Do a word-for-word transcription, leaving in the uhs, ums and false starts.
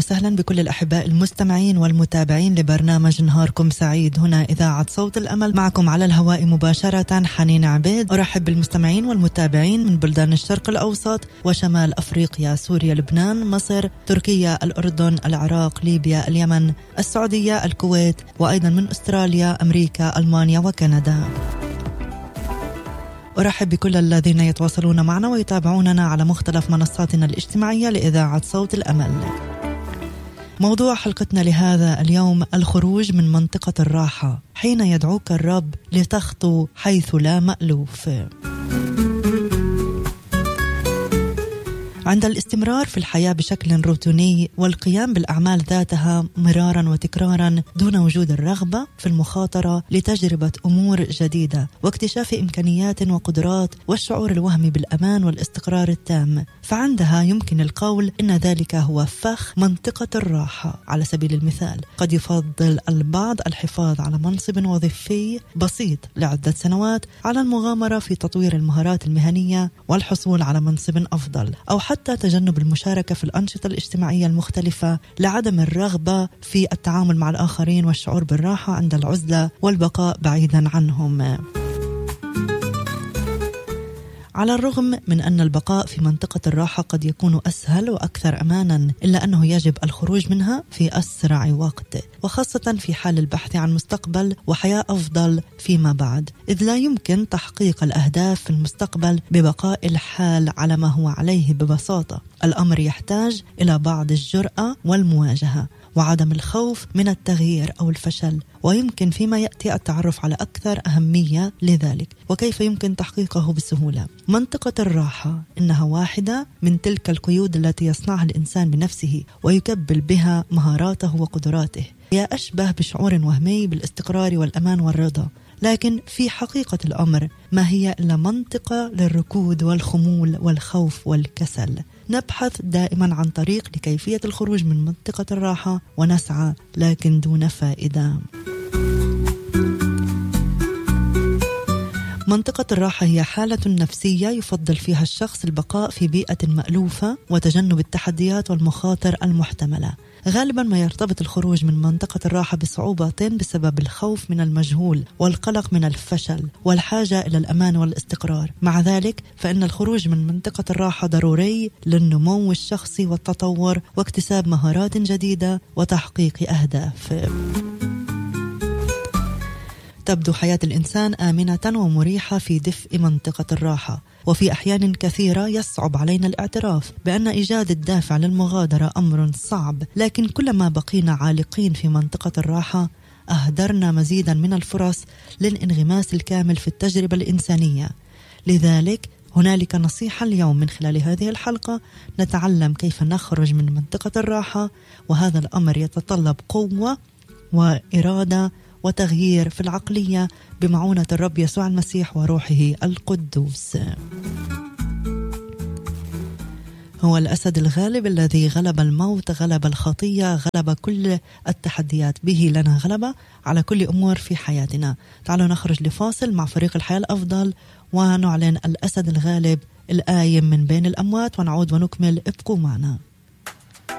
وسهلا بكل الأحباء المستمعين والمتابعين لبرنامج نهاركم سعيد هنا إذاعة صوت الأمل. معكم على الهواء مباشرة حنين عبيد. أرحب بالمستمعين والمتابعين من بلدان الشرق الأوسط وشمال أفريقيا، سوريا، لبنان، مصر، تركيا، الأردن، العراق، ليبيا، اليمن، السعودية، الكويت، وأيضا من أستراليا، أمريكا، ألمانيا وكندا. أرحب بكل الذين يتواصلون معنا ويتابعوننا على مختلف منصاتنا الاجتماعية لإذاعة صوت الأمل. موضوع حلقتنا لهذا اليوم الخروج من منطقة الراحة حين يدعوك الرب لتخطو حيث لا مألوف. عند الاستمرار في الحياة بشكل روتيني والقيام بالأعمال ذاتها مرارا وتكرارا دون وجود الرغبة في المخاطرة لتجربة أمور جديدة واكتشاف إمكانيات وقدرات والشعور الوهمي بالأمان والاستقرار التام، فعندها يمكن القول إن ذلك هو فخ منطقة الراحة. على سبيل المثال، قد يفضل البعض الحفاظ على منصب وظيفي بسيط لعدة سنوات على المغامرة في تطوير المهارات المهنية والحصول على منصب أفضل، أو حتى حتى تجنب المشاركة في الأنشطة الاجتماعية المختلفة لعدم الرغبة في التعامل مع الآخرين والشعور بالراحة عند العزلة والبقاء بعيدا عنهم. على الرغم من أن البقاء في منطقة الراحة قد يكون أسهل وأكثر أمانا، إلا أنه يجب الخروج منها في أسرع وقت، وخاصة في حال البحث عن مستقبل وحياة أفضل فيما بعد، إذ لا يمكن تحقيق الأهداف في المستقبل ببقاء الحال على ما هو عليه ببساطة. الأمر يحتاج إلى بعض الجرأة والمواجهة وعدم الخوف من التغيير أو الفشل، ويمكن فيما يأتي التعرف على أكثر أهمية لذلك وكيف يمكن تحقيقه بسهولة. منطقة الراحة إنها واحدة من تلك القيود التي يصنعها الإنسان بنفسه ويكبل بها مهاراته وقدراته. هي أشبه بشعور وهمي بالاستقرار والأمان والرضا، لكن في حقيقة الأمر ما هي إلا منطقة للركود والخمول والخوف والكسل. نبحث دائما عن طريق لكيفية الخروج من منطقة الراحة ونسعى لكن دون فائدة. منطقة الراحة هي حالة نفسية يفضل فيها الشخص البقاء في بيئة مألوفة وتجنب التحديات والمخاطر المحتملة. غالبا ما يرتبط الخروج من منطقة الراحة بصعوبة بسبب الخوف من المجهول والقلق من الفشل والحاجة إلى الأمان والاستقرار. مع ذلك فإن الخروج من منطقة الراحة ضروري للنمو الشخصي والتطور واكتساب مهارات جديدة وتحقيق أهداف. تبدو حياة الإنسان آمنة ومريحة في دفء منطقة الراحة، وفي أحيان كثيرة يصعب علينا الاعتراف بأن إيجاد الدافع للمغادرة أمر صعب، لكن كلما بقينا عالقين في منطقة الراحة أهدرنا مزيدا من الفرص للانغماس الكامل في التجربة الإنسانية. لذلك هنالك نصيحة اليوم من خلال هذه الحلقة نتعلم كيف نخرج من منطقة الراحة، وهذا الأمر يتطلب قوة وإرادة وتغيير في العقلية بمعونة الرب يسوع المسيح وروحه القدوس. هو الأسد الغالب الذي غلب الموت، غلب الخطية، غلب كل التحديات. به لنا غلبة على كل أمور في حياتنا. تعالوا نخرج لفاصل مع فريق الحياة الأفضل ونعلن الأسد الغالب القايم من بين الأموات ونعود ونكمل. ابقوا معنا.